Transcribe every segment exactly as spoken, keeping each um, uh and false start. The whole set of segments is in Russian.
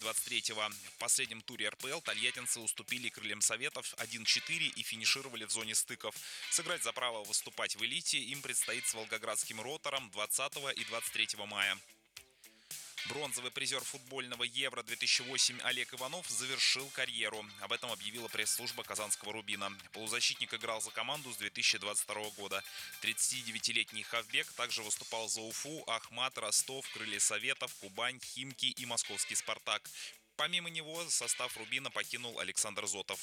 двадцать третьего. В последнем туре эр пэ эл тольяттинцы уступили Крыльям Советов один-четыре и финишировали в зоне стыков. Сыграть за право выступать в элите им предстоит с волгоградским Ротором двадцатого и двадцать третьего мая. Бронзовый призер футбольного Евро две тысячи восемь Олег Иванов завершил карьеру. Об этом объявила пресс-служба казанского «Рубина». Полузащитник играл за команду с две тысячи двадцать второго года. тридцатидевятилетний хавбек также выступал за Уфу, Ахмат, Ростов, Крылья Советов, Кубань, Химки и московский «Спартак». Помимо него состав «Рубина» покинул Александр Зотов.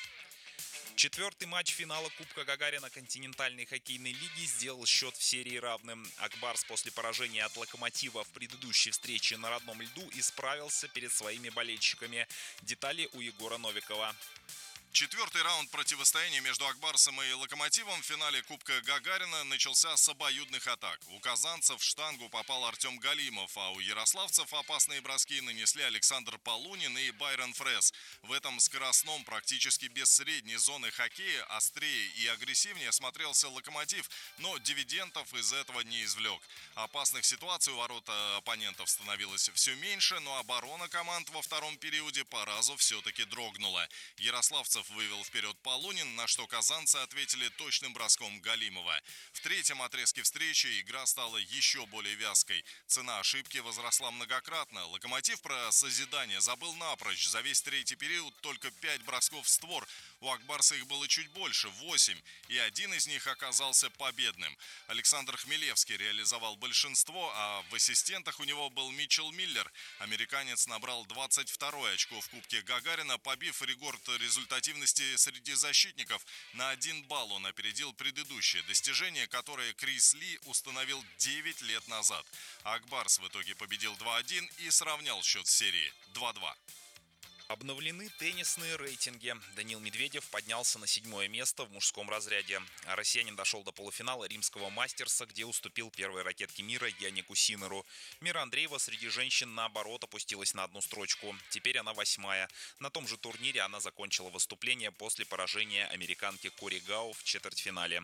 Четвертый матч финала Кубка Гагарина континентальной хоккейной лиги сделал счет в серии равным. Акбарс после поражения от «Локомотива» в предыдущей встрече на родном льду исправился перед своими болельщиками. Детали у Егора Новикова. Четвертый раунд противостояния между Акбарсом и Локомотивом в финале Кубка Гагарина начался с обоюдных атак. У казанцев в штангу попал Артем Галимов, а у ярославцев опасные броски нанесли Александр Полунин и Байрон Фрес. В этом скоростном, практически без средней зоны хоккея острее и агрессивнее смотрелся Локомотив, но дивидендов из этого не извлек. Опасных ситуаций у ворот оппонентов становилось все меньше, но оборона команд во втором периоде по разу все-таки дрогнула. Ярославцев вывел вперед Полунин, на что казанцы ответили точным броском Галимова. В третьем отрезке встречи игра стала еще более вязкой. Цена ошибки возросла многократно. Локомотив про созидание забыл напрочь. За весь третий период только пять бросков в створ. У Акбарса их было чуть больше, восемь, и один из них оказался победным. Александр Хмелевский реализовал большинство, а в ассистентах у него был Митчелл Миллер. Американец набрал двадцать второе очко в Кубке Гагарина, побив рекорд результативности среди защитников. На один балл он опередил предыдущее достижение, которое Крис Ли установил девять лет назад. Акбарс в итоге победил два-один и сравнял счет серии два-два. Обновлены теннисные рейтинги. Даниил Медведев поднялся на седьмое место в мужском разряде. А россиянин дошел до полуфинала римского мастерса, где уступил первой ракетке мира Янику Синнеру. Мира Андреева среди женщин, наоборот, опустилась на одну строчку. Теперь она восьмая. На том же турнире она закончила выступление после поражения американки Кори Гау в четвертьфинале.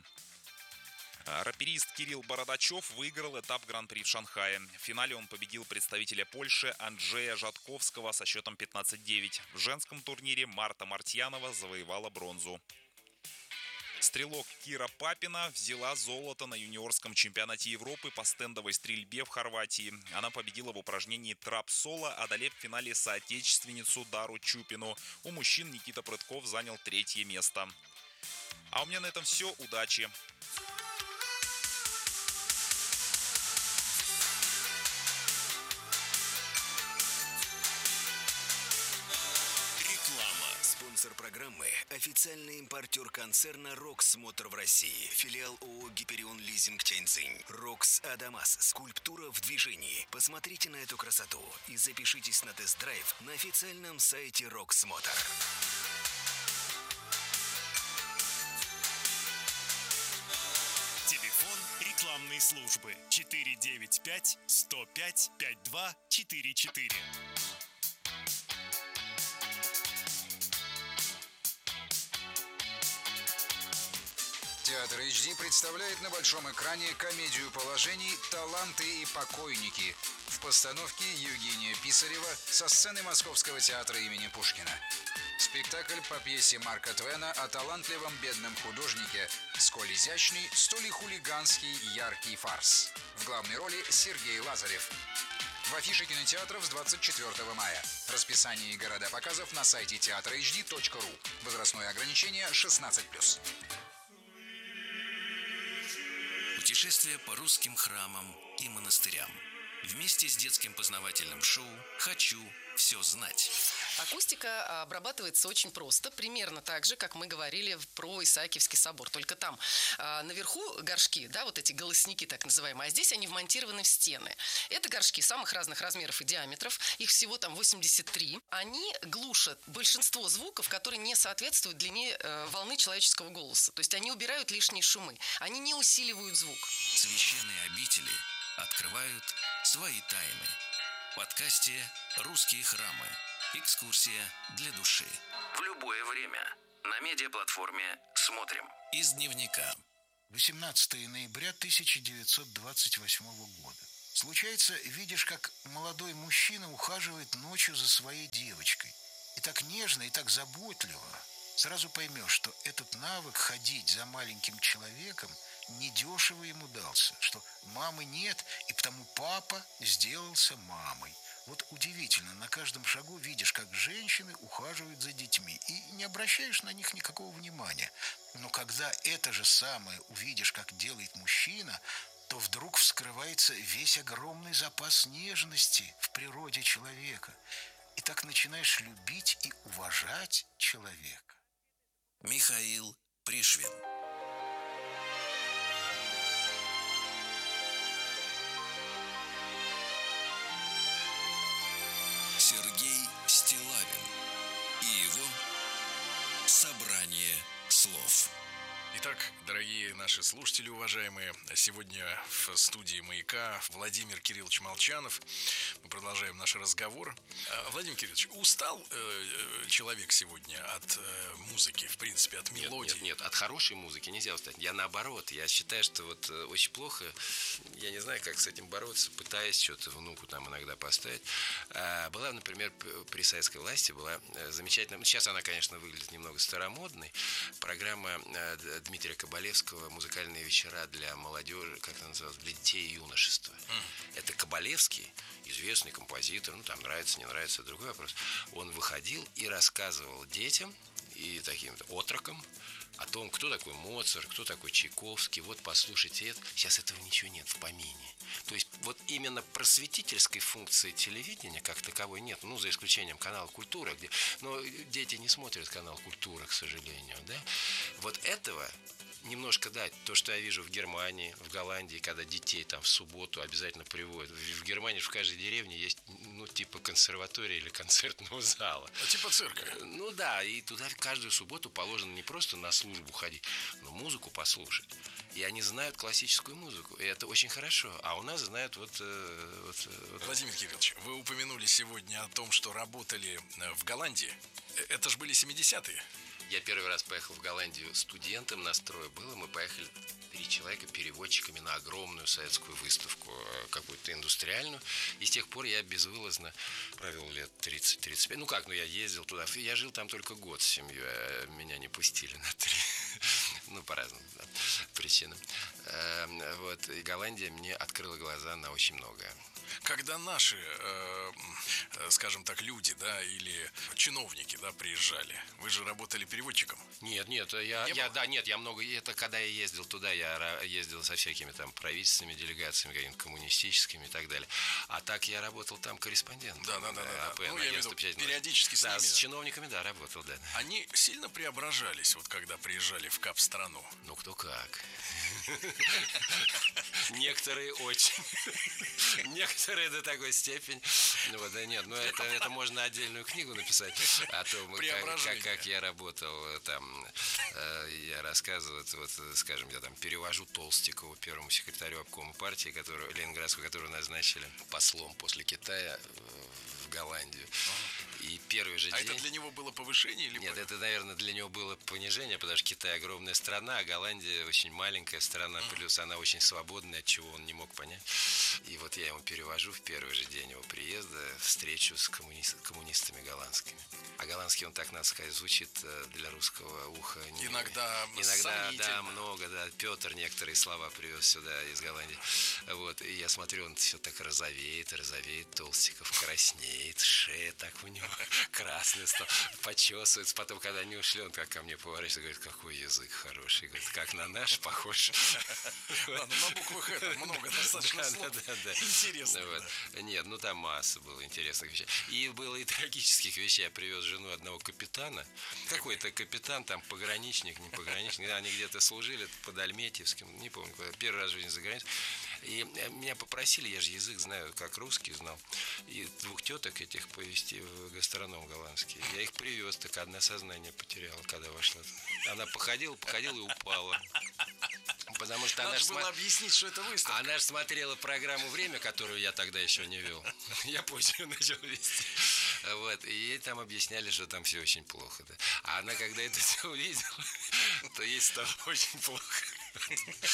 Раперист Кирилл Бородачев выиграл этап Гран-при в Шанхае. В финале он победил представителя Польши Анджея Жатковского со счетом пятнадцать девять. В женском турнире Марта Мартьянова завоевала бронзу. Стрелок Кира Папина взяла золото на юниорском чемпионате Европы по стендовой стрельбе в Хорватии. Она победила в упражнении трап-соло, одолев в финале соотечественницу Дару Чупину. У мужчин Никита Прытков занял третье место. А у меня на этом все. Удачи! Спонсор программы – официальный импортер концерна «Рокс Мотор» в России, филиал ООО «Гиперион Лизинг» Тяньцзинь. «Рокс Адамас» – скульптура в движении. Посмотрите на эту красоту и запишитесь на тест-драйв на официальном сайте «Рокс Мотор». Телефон рекламной службы четыре девять пять сто пять пятьдесят два четыре четыре. Театр эйч ди представляет на большом экране комедию положений «Таланты и покойники» в постановке Евгения Писарева со сцены Московского театра имени Пушкина. Спектакль по пьесе Марка Твена о талантливом бедном художнике, сколь изящный, столь и хулиганский яркий фарс. В главной роли Сергей Лазарев. В афише кинотеатров с двадцать четвертого мая. Расписание и города показов на сайте театр эйч ди точка ру. Возрастное ограничение шестнадцать плюс. Путешествие по русским храмам и монастырям. Вместе с детским познавательным шоу «Хочу все знать». Акустика обрабатывается очень просто, примерно так же, как мы говорили про Исаакиевский собор. Только там а, наверху горшки, да, вот эти голосники так называемые, а здесь они вмонтированы в стены. Это горшки самых разных размеров и диаметров, их всего там восемьдесят три. Они глушат большинство звуков, которые не соответствуют длине э, волны человеческого голоса. То есть они убирают лишние шумы, они не усиливают звук. Священные обители открывают свои тайны. В подкасте «Русские храмы». Экскурсия для души. В любое время. На медиаплатформе «Смотрим». Из дневника. восемнадцатого ноября тысяча девятьсот двадцать восьмого года. Случается, видишь, как молодой мужчина ухаживает ночью за своей девочкой. И так нежно, и так заботливо. Сразу поймешь, что этот навык ходить за маленьким человеком недешево ему дался, что мамы нет, и потому папа сделался мамой. Вот удивительно, на каждом шагу видишь, как женщины ухаживают за детьми, и не обращаешь на них никакого внимания. Но когда это же самое увидишь, как делает мужчина, то вдруг вскрывается весь огромный запас нежности в природе человека. И так начинаешь любить и уважать человека. Михаил Пришвин. Сергей Стиллавин и его собрание слов. Итак, дорогие наши слушатели, уважаемые, сегодня в студии «Маяка» Владимир Кириллович Молчанов. Мы продолжаем наш разговор. Владимир Кириллович, устал э, человек сегодня от э, музыки, в принципе, от мелодии? Нет, нет, нет, от хорошей музыки нельзя устать. Я наоборот, я считаю, что вот э, очень плохо, я не знаю, как с этим бороться, пытаясь что-то внуку там иногда поставить. А, была, например, при советской власти была замечательная, сейчас она, конечно, выглядит немного старомодной, программа э, Дмитрия Кабалевского «Музыкальные вечера для молодежи», как это называлось, для детей и юношества. Mm. Это Кабалевский, известный композитор, ну, там нравится, не нравится, другой вопрос. Он выходил и рассказывал детям и таким отрокам о том, кто такой Моцарт, кто такой Чайковский. Вот послушайте это. Сейчас этого ничего нет в помине. То есть вот именно просветительской функции телевидения как таковой нет. Ну, за исключением канала «Культура», где... Но дети не смотрят канал «Культура», к сожалению, да? Вот этого немножко дать. То, что я вижу в Германии, в Голландии, когда детей там в субботу обязательно приводят. В Германии в каждой деревне есть, ну, типа консерватория или концертного зала. А типа цирка? Ну да, и туда каждую субботу положено не просто на службу ходить, но музыку послушать. И они знают классическую музыку, и это очень хорошо. А у нас знают вот... вот, вот... Владимир Кириллович, вы упомянули сегодня о том, что работали в Голландии. Это же были семидесятые. Я первый раз поехал в Голландию студентом, настрой было. Мы поехали три человека переводчиками на огромную советскую выставку, какую-то индустриальную. И с тех пор я безвылазно провел лет тридцать-тридцать пять. Ну как, ну я ездил туда. Я жил там только год с семьей, а меня не пустили на три. Ну, по разным да, причинам. Вот. И Голландия мне открыла глаза на очень многое. Когда наши, э, скажем так, люди, да, или чиновники, да, приезжали, вы же работали переводчиком? Нет, нет, я, не я да, нет, я много, это когда я ездил туда, я ездил со всякими там правительственными делегациями, какими-то коммунистическими и так далее. А так я работал там корреспондентом. Да, да, да, да. АП, ну, я имею в виду, периодически с да, ними. с чиновниками, да, работал, да. Они сильно преображались, вот когда приезжали в Кап-страну? Ну, кто как. Некоторые очень. Некоторые до такой степени. Ну, вот, да нет, ну это, это можно отдельную книгу написать о том, как, как, как я работал там. Э, я рассказываю, вот, скажем, я там перевожу Толстикову, первому секретарю обкома партии, которую, Ленинградского, которого назначили послом после Китая в Голландию. И первый же а день... это для него было повышение? Или Нет, это, наверное, для него было понижение, потому что Китай огромная страна, а Голландия очень маленькая страна, mm. плюс она очень свободная, от чего он не мог понять. И вот я ему перевожу в первый же день его приезда встречу с коммуни... коммунистами голландскими. А голландский, он так, надо сказать, звучит для русского уха. Не... Иногда Иногда, да, много, да. Петр некоторые слова привез сюда из Голландии. Вот, и я смотрю, он все так розовеет, розовеет, Толстиков краснеет, шея так у него красный стал, почесывается. Потом, когда они ушли, он как ко мне поворачивается, говорит, какой язык хороший. Говорит, как на наш похож. Да, ну на буквах это много достаточно слов. Интересно. Нет, ну там масса было интересных вещей. И было и трагических вещей. Я привез жену одного капитана. Какой-то капитан, там пограничник, не пограничник. Они где-то служили под Альметьевским, не помню, первый раз в жизни за границей. И меня попросили, я же язык знаю, как русский знал, и двух теток этих повезти в гастроном голландский. Я их привез, так одна сознание потеряла, когда вошла. Она походила, походила и упала. Потому что Надо она было см... объяснить, что это выставка. Она же смотрела программу «Время», которую я тогда еще не вел. Я позже начал вести. Вот. И ей там объясняли, что там все очень плохо. Да. А она, когда это все увидела, то ей стало очень плохо.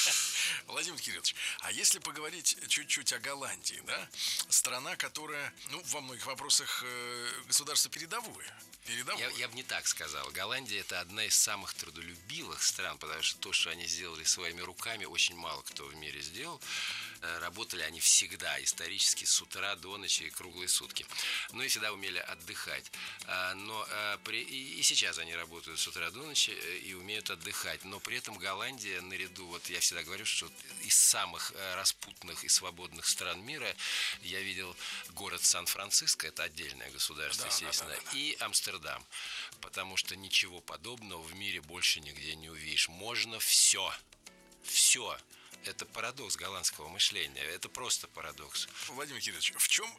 Владимир Кириллович, а если поговорить чуть-чуть о Голландии, да? Страна, которая, ну, во многих вопросах э, государство передовое. передовое. Я, я бы не так сказал. Голландия – это одна из самых трудолюбивых стран, потому что то, что они сделали своими руками, очень мало кто в мире сделал. Работали они всегда, исторически, с утра до ночи и круглые сутки. Ну и всегда умели отдыхать. Но при, и сейчас они работают с утра до ночи и умеют отдыхать. Но при этом Голландия наряду, вот я всегда говорю, что из самых распутных и свободных стран мира я видел город Сан-Франциско, это отдельное государство, да, естественно, да, да, да. и Амстердам. Потому что ничего подобного в мире больше нигде не увидишь. Можно все. Все. Это парадокс голландского мышления. Это просто парадокс. Владимир Кириллович, в чем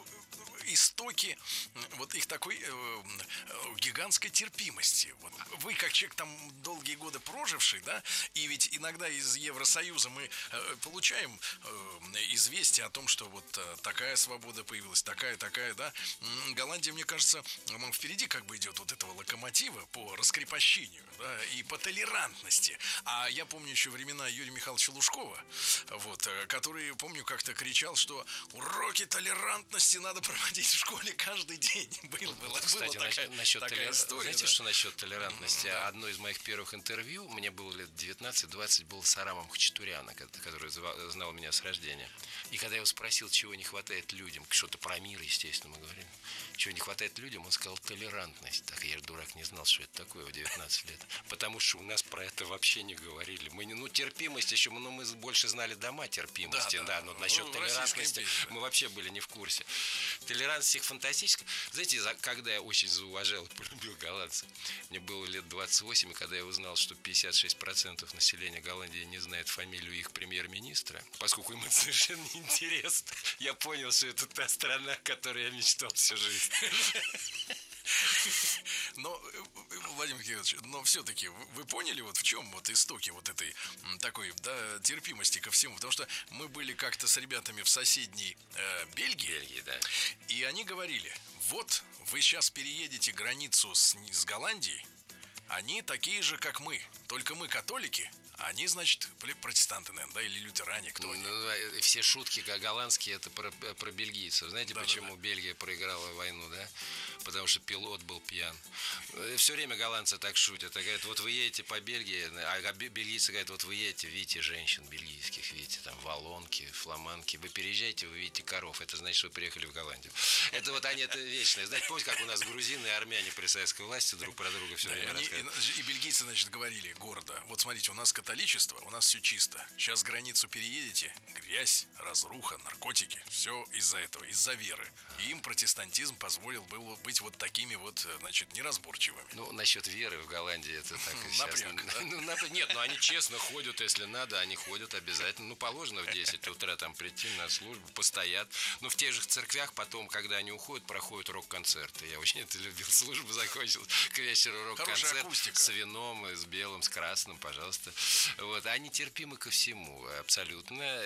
истоки вот их такой э, гигантской терпимости? Вот вы, как человек там долгие годы проживший, да, и ведь иногда из Евросоюза мы э, получаем э, известия о том, что вот э, такая свобода появилась, такая, такая, да. Голландия, мне кажется, впереди как бы идет вот этого локомотива по раскрепощению, да, и по толерантности. А я помню еще времена Юрия Михайловича Лужкова, вот, который, помню, как-то кричал, что уроки толерантности надо проводить в школе каждый день. Было, было, Кстати, была такая, насчет такая толер... история. Знаете, да? что насчет толерантности? Да. Одно из моих первых интервью, мне было лет девятнадцать-двадцать, было с Арамом Хачатуряна, который знал меня с рождения. И когда я его спросил, чего не хватает людям, что-то про мир, естественно, мы говорим, чего не хватает людям, он сказал толерантность. Так я, дурак, не знал, что это такое в девятнадцать лет. Потому что у нас про это вообще не говорили. Мы не, ну, терпимость еще, но мы больше знали дома терпимости, да, да, да, но насчет ну, толерантности империи, мы вообще были не в курсе. Толерантность их фантастическая. Знаете, когда я очень зауважал и полюбил голландцев, мне было лет двадцать восемь, и когда я узнал, что пятьдесят шесть процентов населения Голландии не знает фамилию их премьер-министра, поскольку им это совершенно неинтересно, я понял, что это та страна, о которой я мечтал всю жизнь. Но, Владимир Кириллович, но все-таки вы поняли, вот в чем вот истоки вот этой такой, да, терпимости ко всему? Потому что мы были как-то с ребятами в соседней э, Бельгии, Бельгии, да. И они говорили, вот вы сейчас переедете границу с, с Голландией, они такие же, как мы, только мы католики, а они, значит, протестанты, наверное, да, или лютеране, кто они? Ну, все шутки голландские, это про, про бельгийцев. Знаете, да, почему да, да. Бельгия проиграла войну, да? Потому что пилот был пьян. Все время голландцы так шутят. Говорят, вот вы едете по Бельгии, а бельгийцы говорят, вот вы едете, видите женщин бельгийских, видите, там, валлонки, фламандки. Вы переезжаете, вы видите коров. Это значит, что вы приехали в Голландию. Это вот они, это вечное. Знаете, помните, как у нас грузины и армяне при советской власти друг про друга все время рассказывают? И, и бельгийцы, значит, говорили гордо. Вот смотрите, у нас католичество, у нас все чисто. Сейчас границу переедете, грязь, разруха, наркотики. Все из-за этого, из-за веры. И им протестантизм позволил было быть вот такими вот, значит, неразборчивыми. Ну, насчет веры в Голландии это так и сейчас. Напряг, да? Ну, напряг. Нет, ну они честно ходят, если надо, они ходят обязательно. Ну, положено в десять утра там прийти на службу, постоят. Но в тех же церквях потом, когда они уходят, проходят рок-концерты. Я очень это любил. Служба закончилась, к вечеру рок-концерт с вином, с белым, с красным, пожалуйста. Вот. Они терпимы ко всему, абсолютно.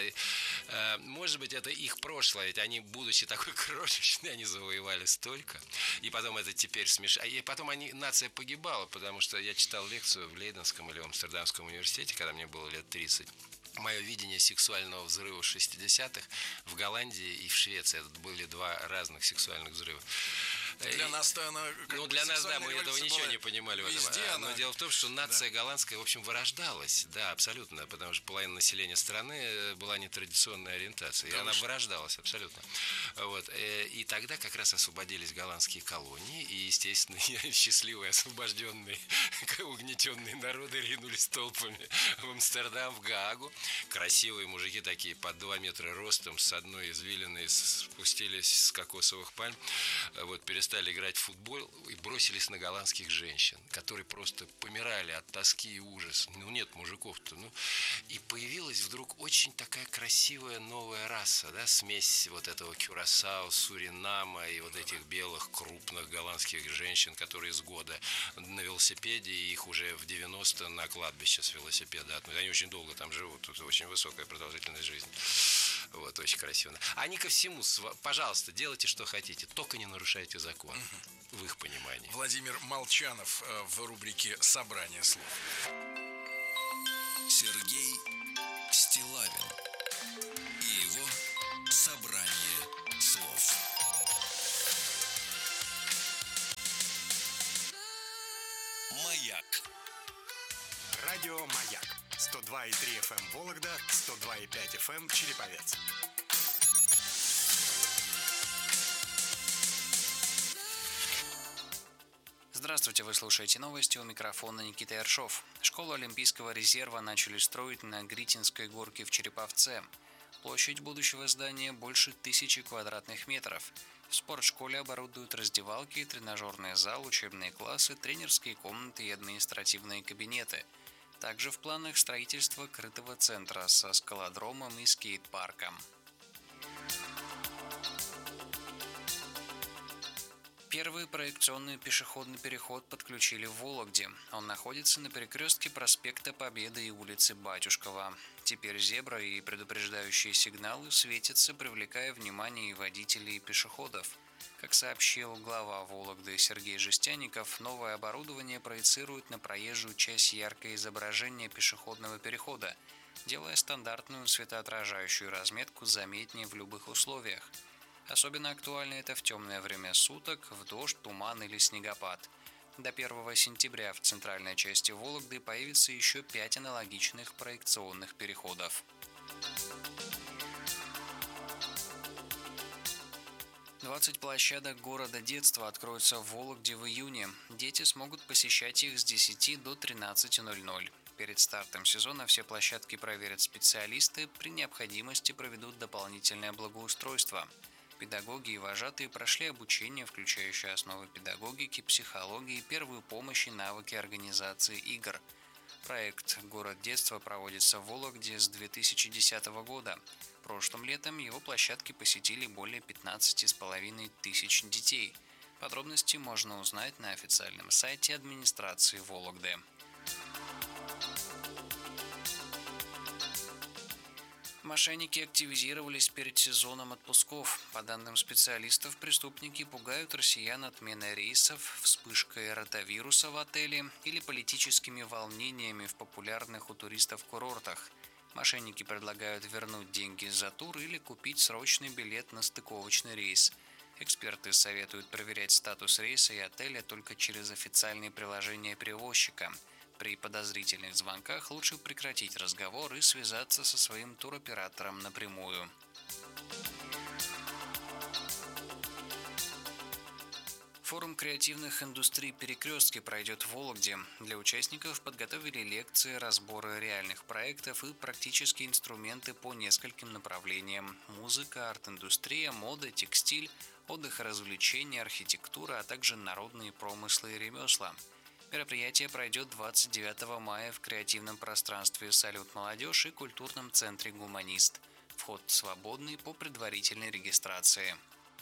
Может быть, это их прошлое, ведь они, будучи такой крошечной, они завоевали столько. И потом это теперь смешно. И потом они, нация погибала, потому что я читал лекцию в Лейденском или в Амстердамском университете, когда мне было лет тридцать. Мое видение сексуального взрыва шестидесятых в Голландии и в Швеции. Это были два разных сексуальных взрыва. Для нас-то она... Ну, для нас, да, мы этого ничего не понимали в этом. Она... Но дело в том, что нация да. голландская, в общем, вырождалась. Да, абсолютно. Потому что половина населения страны была нетрадиционной ориентации. Да, и она уж... вырождалась абсолютно. Вот. И тогда как раз освободились голландские колонии. И, естественно, счастливые, освобожденные, угнетенные народы ринулись толпами в Амстердам, в Гаагу. Красивые мужики такие под два метра ростом, с одной извилиной спустились с кокосовых пальм. Вот, перестали стали играть в футбол и бросились на голландских женщин, которые просто помирали от тоски и ужаса. Ну, нет мужиков-то. Ну. И появилась вдруг очень такая красивая новая раса, да, смесь вот этого Кюрасао, Суринама и вот этих белых крупных голландских женщин, которые с года на велосипеде, и их уже в девяностые на кладбище с велосипеда. Они очень долго там живут, тут очень высокая продолжительность жизни. Вот, очень красиво. Они ко всему, пожалуйста, делайте, что хотите, только не нарушайте закон. Угу. В их понимании. Владимир Молчанов в рубрике «Собрание слов». Сергей Стилавин. Стилавин и его собрание слов. Маяк. Радио «Маяк». сто два и три эф эм Вологда, сто два и пять эф эм Череповец. Здравствуйте, вы слушаете новости, у микрофона Никита Ершов. Школу Олимпийского резерва начали строить на Гритинской горке в Череповце. Площадь будущего здания больше тысячи квадратных метров. В спортшколе оборудуют раздевалки, тренажерный зал, учебные классы, тренерские комнаты и административные кабинеты. Также в планах строительство крытого центра со скалодромом и скейт-парком. Первый проекционный пешеходный переход подключили в Вологде. Он находится на перекрестке проспекта Победы и улицы Батюшкова. Теперь зебра и предупреждающие сигналы светятся, привлекая внимание и водителей, и пешеходов. Как сообщил глава Вологды Сергей Жестяников, новое оборудование проецирует на проезжую часть яркое изображение пешеходного перехода, делая стандартную светоотражающую разметку заметнее в любых условиях. Особенно актуально это в темное время суток, в дождь, туман или снегопад. До первого сентября в центральной части Вологды появится еще пять аналогичных проекционных переходов. двадцать площадок города детства откроются в Вологде в июне. Дети смогут посещать их с десяти до тринадцати ноль-ноль. Перед стартом сезона все площадки проверят специалисты, при необходимости проведут дополнительное благоустройство. Педагоги и вожатые прошли обучение, включающее основы педагогики, психологии, первую помощь и навыки организации игр. Проект «Город детства» проводится в Вологде с две тысячи десятого года. Прошлым летом его площадки посетили более пятнадцати с половиной тысяч детей. Подробности можно узнать на официальном сайте администрации Вологды. Мошенники активизировались перед сезоном отпусков. По данным специалистов, преступники пугают россиян отменой рейсов, вспышкой ротавируса в отеле или политическими волнениями в популярных у туристов курортах. Мошенники предлагают вернуть деньги за тур или купить срочный билет на стыковочный рейс. Эксперты советуют проверять статус рейса и отеля только через официальные приложения перевозчика. При подозрительных звонках лучше прекратить разговор и связаться со своим туроператором напрямую. Форум креативных индустрий «Перекрестки» пройдет в Вологде. Для участников подготовили лекции, разборы реальных проектов и практические инструменты по нескольким направлениям: музыка, арт-индустрия, мода, текстиль, отдых и развлечения, архитектура, а также народные промыслы и ремесла. Мероприятие пройдет двадцать девятого мая в креативном пространстве «Салют Молодежь» и культурном центре «Гуманист». Вход свободный по предварительной регистрации.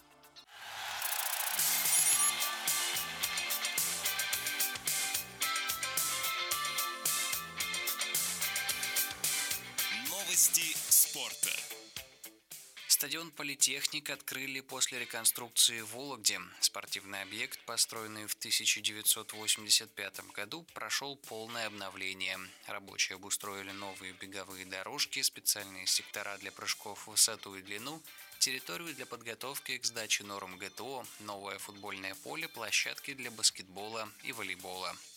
Новости спорта. Стадион «Политехник» открыли после реконструкции в Вологде. Спортивный объект, построенный в тысяча девятьсот восемьдесят пятом году, прошел полное обновление. Рабочие обустроили новые беговые дорожки, специальные сектора для прыжков в высоту и длину, территорию для подготовки к сдаче норм гэ тэ о, новое футбольное поле, площадки для баскетбола и волейбола.